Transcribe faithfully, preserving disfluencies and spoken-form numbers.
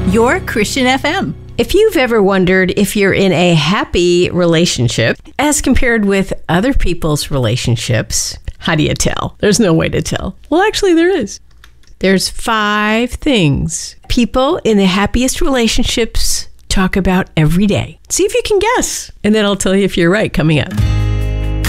your Christian F M. If you've ever wondered if you're in a happy relationship as compared with other people's relationships, how do you tell? There's no way to tell. Well, actually, there is. There's five things people in the happiest relationships talk about every day. See if you can guess, and then I'll tell you if you're right coming up.